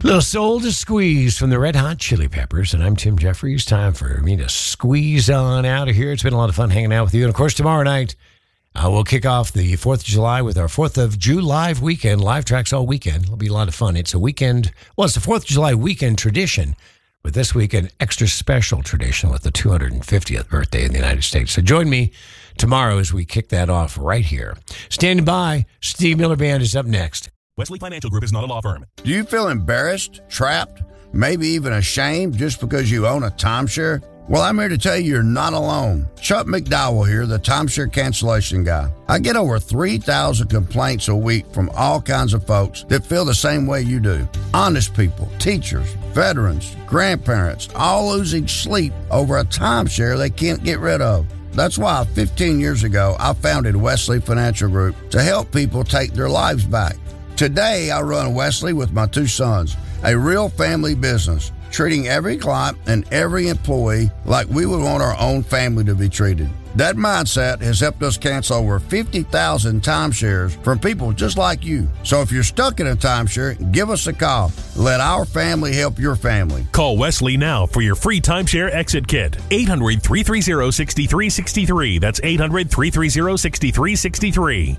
Little Soul to Squeeze from the Red Hot Chili Peppers, and I'm Tim Jeffries. Time for me to squeeze on out of here. It's been a lot of fun hanging out with you. And, of course, tomorrow night, we'll kick off the 4th of July with our 4th of July weekend, live tracks all weekend. It'll be a lot of fun. It's a weekend, well, it's the 4th of July weekend tradition, with this week an extra special tradition with the 250th birthday in the United States. So join me tomorrow as we kick that off right here. Standing by, Steve Miller Band is up next. Wesley Financial Group is not a law firm. Do you feel embarrassed, trapped, maybe even ashamed just because you own a timeshare? Well, I'm here to tell you you're not alone. Chuck McDowell here, the timeshare cancellation guy. I get over 3,000 complaints a week from all kinds of folks that feel the same way you do. Honest people, teachers, veterans, grandparents, all losing sleep over a timeshare they can't get rid of. That's why 15 years ago, I founded Wesley Financial Group to help people take their lives back. Today, I run Wesley with my 2 sons, a real family business, treating every client and every employee like we would want our own family to be treated. That mindset has helped us cancel over 50,000 timeshares from people just like you. So if you're stuck in a timeshare, give us a call. Let our family help your family. Call Wesley now for your free timeshare exit kit. 800-330-6363. That's 800-330-6363.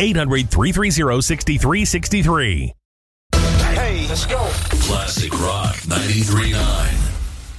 800-330-6363. Hey, let's go. Classic Rock 93.9.